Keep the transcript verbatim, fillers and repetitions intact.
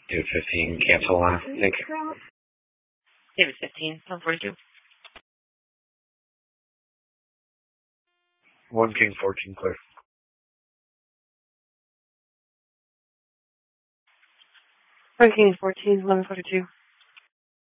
David fifteen, cancel on Nick. David fifteen, one forty-two. One king fourteen, clear. One king fourteen, eleven forty-two.